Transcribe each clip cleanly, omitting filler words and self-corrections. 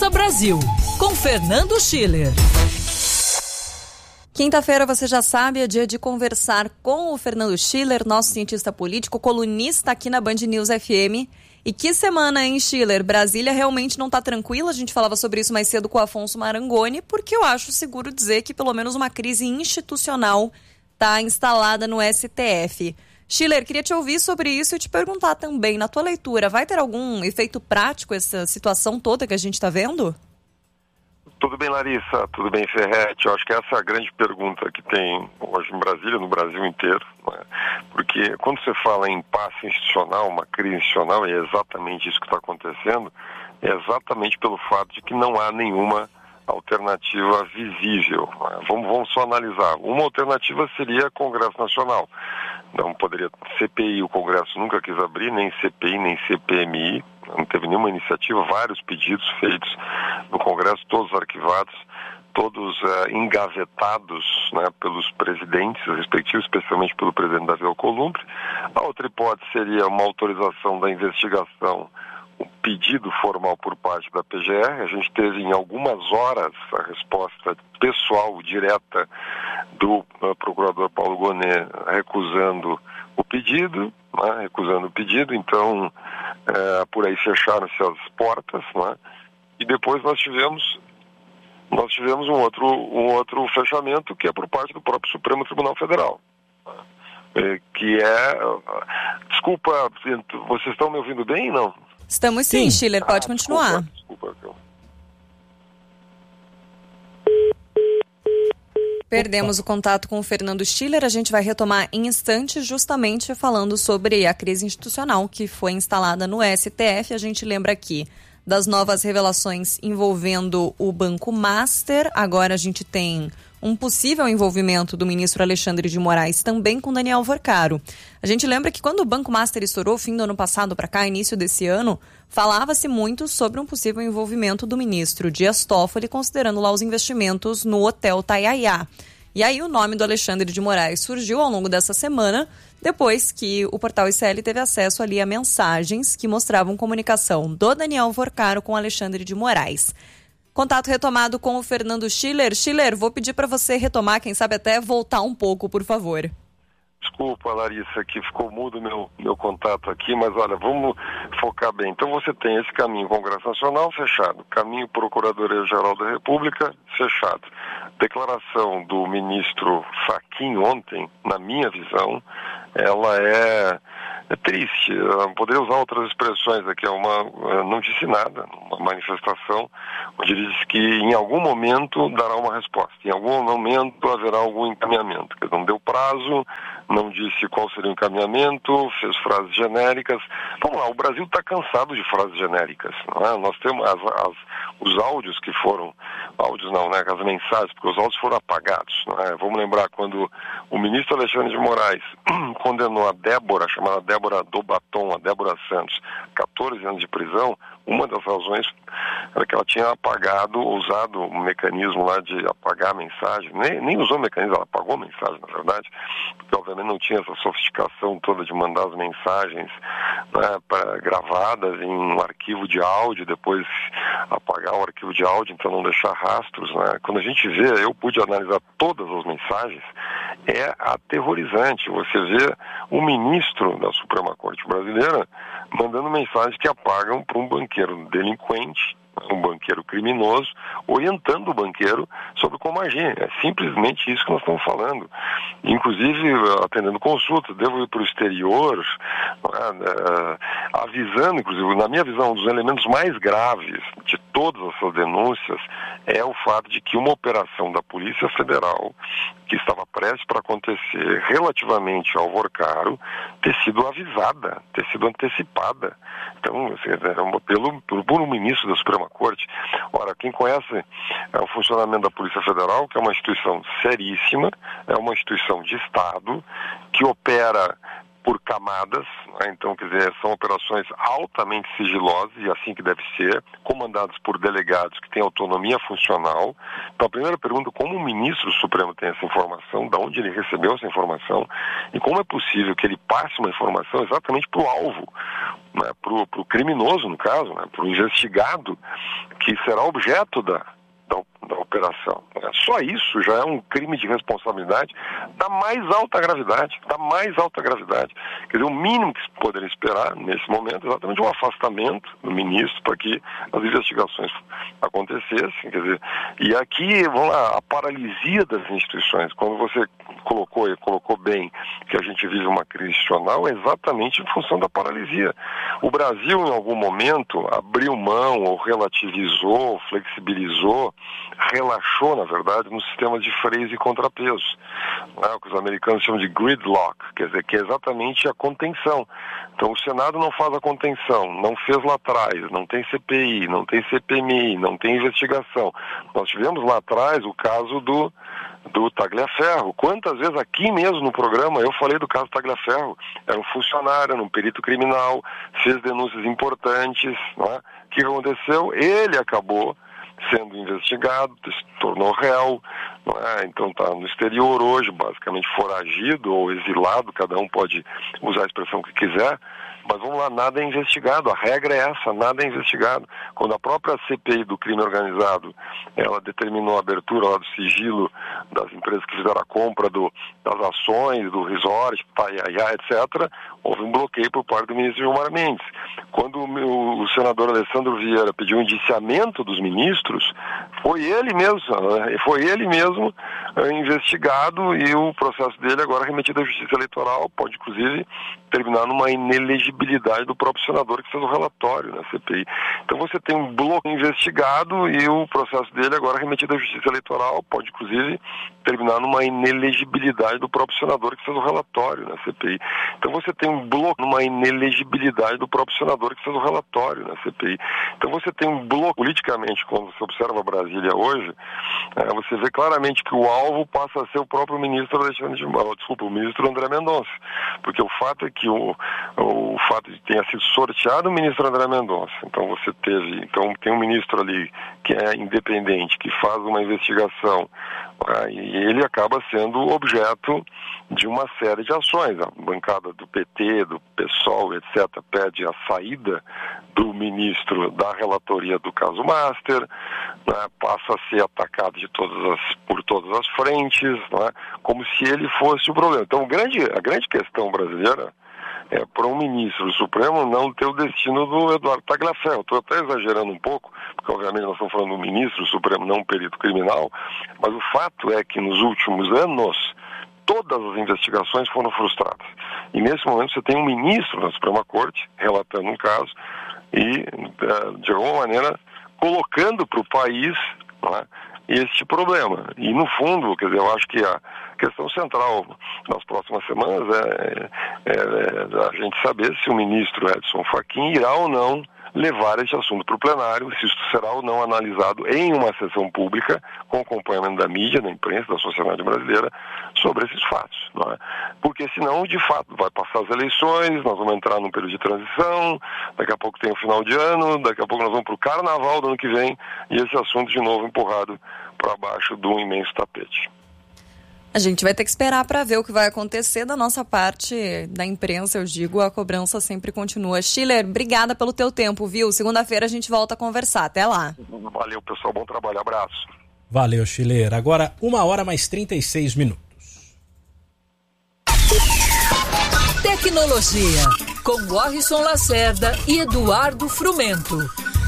Conversa Brasil, com Fernando Schiller. Quinta-feira, você já sabe, é dia de conversar com o Fernando Schiller, nosso cientista político, colunista aqui na Band News FM. E que semana, hein, Schiller? Brasília realmente não está tranquila. A gente falava sobre isso mais cedo com o Afonso Marangoni, porque eu acho seguro dizer que pelo menos uma crise institucional está instalada no STF. Schiller, queria te ouvir sobre isso e te perguntar também, na tua leitura, vai ter algum efeito prático essa situação toda que a gente está vendo? Tudo bem, Larissa, tudo bem, Ferretti. Eu acho que essa é a grande pergunta que tem hoje em Brasília, no Brasil inteiro, né? Porque quando você fala em impasse institucional, uma crise institucional, e é exatamente isso que está acontecendo, é exatamente pelo fato de que não há nenhuma alternativa visível, né? Vamos só analisar. Uma alternativa seria Congresso Nacional. Não poderia, CPI, o Congresso nunca quis abrir, nem CPI, nem CPMI, não teve nenhuma iniciativa, vários pedidos feitos no Congresso, todos arquivados, todos engavetados, né, pelos presidentes respectivos, especialmente pelo presidente Davi Alcolumbre. A outra hipótese seria uma autorização da investigação, um pedido formal por parte da PGR. A gente teve em algumas horas a resposta pessoal, direta, do procurador Paulo Gonet recusando o pedido, né, então por aí fecharam-se as portas, né, e depois nós tivemos um outro fechamento que é por parte do próprio Supremo Tribunal Federal, que é... Desculpa, vocês estão me ouvindo bem, não? Estamos sim, Schiller, pode continuar. Desculpa. Perdemos o contato com o Fernando Schiller, a gente vai retomar em instantes justamente falando sobre a crise institucional que foi instalada no STF. A gente lembra aqui das novas revelações envolvendo o Banco Master. Agora a gente tem um possível envolvimento do ministro Alexandre de Moraes também com Daniel Worcaro. A gente lembra que quando o Banco Master estourou, fim do ano passado para cá, início desse ano, falava-se muito sobre um possível envolvimento do ministro Dias Toffoli, considerando lá os investimentos no Hotel Taiaiá. E aí o nome do Alexandre de Moraes surgiu ao longo dessa semana, depois que o portal ICL teve acesso ali a mensagens que mostravam comunicação do Daniel Worcaro com Alexandre de Moraes. Contato retomado com o Fernando Schiller. Schiller, vou pedir para você retomar, quem sabe até voltar um pouco, por favor. Desculpa, Larissa, que ficou mudo meu contato aqui, mas olha, vamos focar bem. Então você tem esse caminho Congresso Nacional fechado, caminho Procuradoria-Geral da República fechado. Declaração do ministro Fachin ontem, na minha visão, ela é triste. Eu poderia usar outras expressões aqui, não disse nada, uma manifestação onde ele disse que em algum momento dará uma resposta, em algum momento haverá algum encaminhamento. Ele não deu prazo, não disse qual seria o encaminhamento, fez frases genéricas. Vamos lá, o Brasil está cansado de frases genéricas, não é? Nós temos os áudios que foram, as mensagens, porque os áudios foram apagados, não é? Vamos lembrar quando o ministro Alexandre de Moraes condenou a Débora, chamada Débora do Batom, a Débora Santos, 14 anos de prisão. Uma das razões era que ela tinha usado um mecanismo lá de apagar a mensagem, nem usou o mecanismo, ela apagou a mensagem, na verdade, porque obviamente não tinha essa sofisticação toda de mandar as mensagens, né, gravadas em um arquivo de áudio, depois apagar o arquivo de áudio, então não deixar rastros, né? Quando a gente vê, eu pude analisar todas as mensagens, é aterrorizante. Você vê o ministro da Suprema Corte Brasileira mandando mensagens que apagam para um banqueiro delinquente, um banqueiro criminoso, orientando o banqueiro sobre como agir. É simplesmente isso que nós estamos falando. Inclusive, atendendo consultas, devo ir para o exterior, avisando, inclusive, na minha visão, um dos elementos mais graves de todas essas denúncias é o fato de que uma operação da Polícia Federal, que estava prestes para acontecer relativamente ao Worcaro, ter sido avisada, ter sido antecipada. Então, por um ministro da Suprema Corte. Ora, quem conhece o funcionamento da Polícia Federal, que é uma instituição seríssima, é uma instituição de Estado, que opera por camadas, né? Então, quer dizer, são operações altamente sigilosas, e assim que deve ser, comandadas por delegados que têm autonomia funcional. Então, a primeira pergunta, como o ministro Supremo tem essa informação, de onde ele recebeu essa informação, e como é possível que ele passe uma informação exatamente para o alvo, né, para o criminoso, no caso, né, para o investigado, que será objeto da operação. Só isso já é um crime de responsabilidade da mais alta gravidade, Quer dizer, o mínimo que se poderia esperar nesse momento é exatamente um afastamento do ministro para que as investigações acontecessem. Quer dizer, e aqui, vamos lá, a paralisia das instituições, quando você colocou bem que a gente vive uma crise institucional, é exatamente em função da paralisia. O Brasil, em algum momento, abriu mão ou relativizou, flexibilizou, relaxou, na verdade, no sistema de freios e contrapesos, né, o que os americanos chamam de gridlock, quer dizer, que é exatamente a contenção. Então, o Senado não faz a contenção, não fez lá atrás, não tem CPI, não tem CPMI, não tem investigação. Nós tivemos lá atrás o caso do Tagliaferro. Quantas vezes aqui mesmo no programa eu falei do caso Tagliaferro? Era um funcionário, era um perito criminal, fez denúncias importantes, né? O que aconteceu? Ele acabou sendo investigado, se tornou réu, né? Então está no exterior hoje, basicamente foragido ou exilado, cada um pode usar a expressão que quiser. Mas vamos lá, nada é investigado, a regra é essa, nada é investigado. Quando a própria CPI do crime organizado, ela determinou a abertura lá do sigilo das empresas que fizeram a compra das ações, do resort, Paiaiá, etc., houve um bloqueio por parte do ministro Gilmar Mendes. Quando o senador Alessandro Vieira pediu um indiciamento dos ministros, foi ele mesmo investigado e o processo dele agora remetido à Justiça Eleitoral, pode inclusive terminar numa inelegibilidade do próprio senador que fez o relatório na CPI. Então você tem um bloco investigado e o processo dele agora remetido à Justiça Eleitoral, pode inclusive terminar numa inelegibilidade do próprio senador que fez o relatório na CPI. Então você tem um bloco numa inelegibilidade do próprio senador que fez o relatório na CPI. Então você tem um bloco politicamente, quando você observa Brasília hoje, você vê claramente que o alvo passa a ser o próprio ministro o ministro André Mendonça, porque o fato é que o fato de tenha sido sorteado o ministro André Mendonça, então tem um ministro ali que é independente, que faz uma investigação, e ele acaba sendo objeto de uma série de ações. A bancada do PT, do PSOL, etc., pede a saída do ministro da relatoria do caso Master, né, passa a ser atacado por todas as frentes, né, como se ele fosse o problema. Então, a grande questão brasileira é para um ministro do Supremo não ter o destino do Eduardo Tagliaferro. Estou até exagerando um pouco, porque obviamente nós estamos falando do ministro do Supremo, não um perito criminal, mas o fato é que nos últimos anos todas as investigações foram frustradas. E nesse momento você tem um ministro da Suprema Corte relatando um caso e, de alguma maneira, colocando para o país, né, este problema. E, no fundo, quer dizer, eu acho que a questão central nas próximas semanas é a gente saber se o ministro Edson Fachin irá ou não levar esse assunto para o plenário, se isso será ou não analisado em uma sessão pública, com acompanhamento da mídia, da imprensa, da sociedade brasileira, sobre esses fatos. Não é? Porque senão, de fato, vai passar as eleições, nós vamos entrar num período de transição, daqui a pouco tem o final de ano, daqui a pouco nós vamos para o carnaval do ano que vem, e esse assunto de novo empurrado para baixo de um imenso tapete. A gente vai ter que esperar para ver o que vai acontecer. Da nossa parte, da imprensa, eu digo, a cobrança sempre continua. Schiller, obrigada pelo teu tempo, viu? Segunda-feira a gente volta a conversar. Até lá. Valeu, pessoal. Bom trabalho. Abraço. Valeu, Schiller. Agora, 1h mais 36. Tecnologia, com Warrison Lacerda e Eduardo Frumento.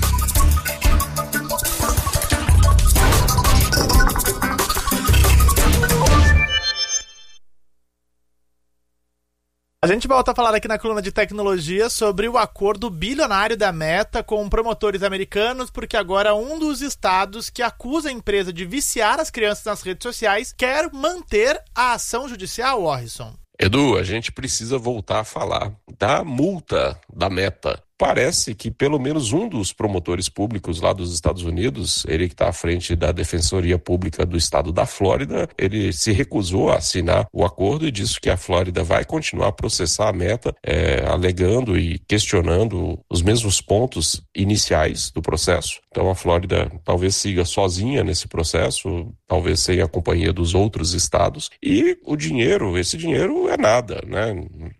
A gente volta a falar aqui na coluna de tecnologia sobre o acordo bilionário da Meta com promotores americanos, porque agora um dos estados que acusa a empresa de viciar as crianças nas redes sociais quer manter a ação judicial, Warrison. Edu, a gente precisa voltar a falar da multa da Meta. Parece que pelo menos um dos promotores públicos lá dos Estados Unidos, ele que está à frente da Defensoria Pública do Estado da Flórida, ele se recusou a assinar o acordo e disse que a Flórida vai continuar a processar a Meta, alegando e questionando os mesmos pontos iniciais do processo. Então a Flórida talvez siga sozinha nesse processo, talvez sem a companhia dos outros estados, e esse dinheiro é nada, né?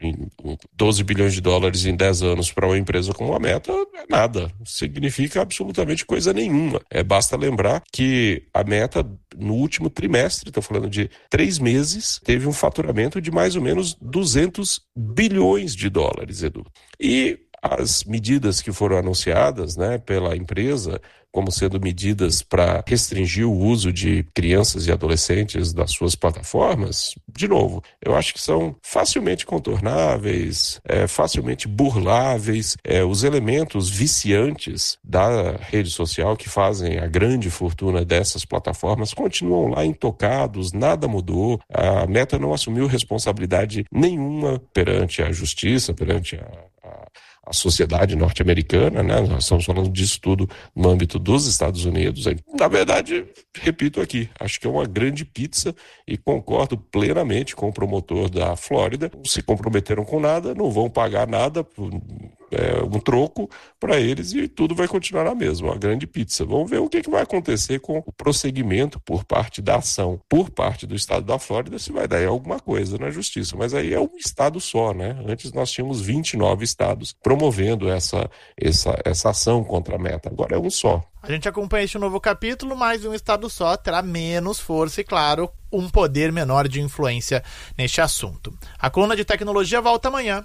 12 bilhões de dólares em 10 anos para uma empresa como a Meta é nada, significa absolutamente coisa nenhuma. Basta lembrar que a Meta, no último trimestre, estou falando de 3 meses, teve um faturamento de mais ou menos 200 bilhões de dólares, Edu. E as medidas que foram anunciadas, né, pela empresa, como sendo medidas para restringir o uso de crianças e adolescentes das suas plataformas, de novo, eu acho que são facilmente contornáveis, facilmente burláveis. Os elementos viciantes da rede social que fazem a grande fortuna dessas plataformas continuam lá intocados, nada mudou. A Meta não assumiu responsabilidade nenhuma perante a justiça, perante a sociedade norte-americana, né? Nós estamos falando disso tudo no âmbito dos Estados Unidos. Na verdade, repito aqui, acho que é uma grande pizza e concordo plenamente com o promotor da Flórida. Não se comprometeram com nada, não vão pagar nada, um troco para eles e tudo vai continuar na mesma, uma grande pizza. Vamos ver o que vai acontecer com o prosseguimento por parte da ação, por parte do estado da Flórida, se vai dar alguma coisa na justiça. Mas aí é um estado só, né? Antes nós tínhamos 29 estados promovendo essa ação contra a Meta. Agora é um só. A gente acompanha este novo capítulo, mas um estado só terá menos força e, claro, um poder menor de influência neste assunto. A coluna de tecnologia volta amanhã.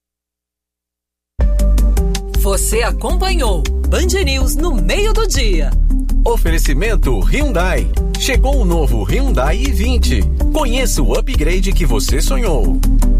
Você acompanhou Band News no meio do dia. Oferecimento Hyundai. Chegou o novo Hyundai i20. Conheça o upgrade que você sonhou.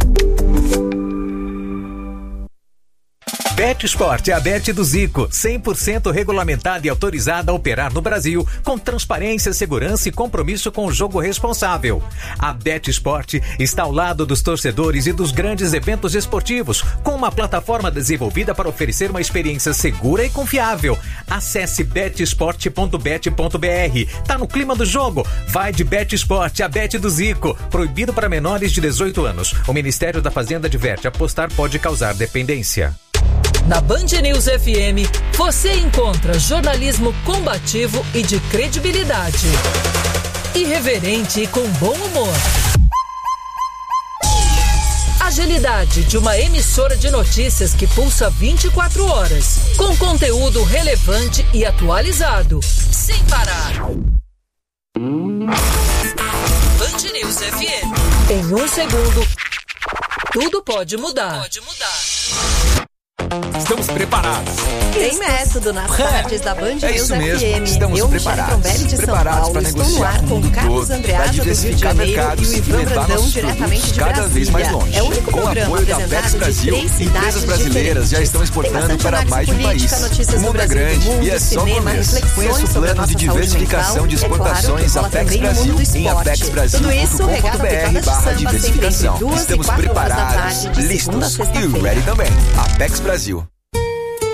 BetSport é a Bet do Zico, 100% regulamentada e autorizada a operar no Brasil, com transparência, segurança e compromisso com o jogo responsável. A BetSport está ao lado dos torcedores e dos grandes eventos esportivos, com uma plataforma desenvolvida para oferecer uma experiência segura e confiável. Acesse betsport.bet.br. Tá no clima do jogo? Vai de BetSport, a Bet do Zico. Proibido para menores de 18 anos. O Ministério da Fazenda adverte: apostar pode causar dependência. Na Band News FM, você encontra jornalismo combativo e de credibilidade. Irreverente e com bom humor. Agilidade de uma emissora de notícias que pulsa 24 horas, com conteúdo relevante e atualizado, sem parar. Band News FM. Em um segundo, tudo pode mudar. Estamos preparados. Tem método nas tardes da Band News FM. Estamos preparados. Preparados para negociar com o Carlos Andreasa do Rio de Janeiro e o Ivan Brandão diretamente de cada vez mais longe. É o único com o apoio da Apex Brasil, empresas brasileiras já estão exportando para mais de um país. O mundo é grande e é só o começo. Conheça o plano de diversificação de exportações Apex Brasil em apexbrasil.com.br/diversificação. Estamos preparados, listos e ready também. Apex Brasil.